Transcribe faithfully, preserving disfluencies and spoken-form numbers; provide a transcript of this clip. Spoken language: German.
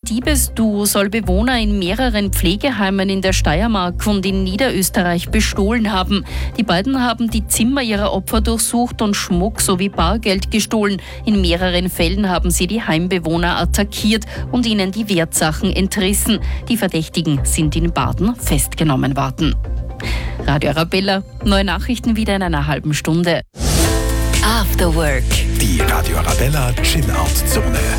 Diebesduo soll Bewohner in mehreren Pflegeheimen in der Steiermark und in Niederösterreich bestohlen haben. Die beiden haben die Zimmer ihrer Opfer durchsucht und Schmuck sowie Bargeld gestohlen. In mehreren Fällen haben sie die Heimbewohner attackiert und ihnen die Wertsachen entrissen. Die Verdächtigen sind in Baden festgenommen worden. Radio Arabella, neue Nachrichten wieder in einer halben Stunde. After Work. Die Radio Arabella Chill-Out-Zone.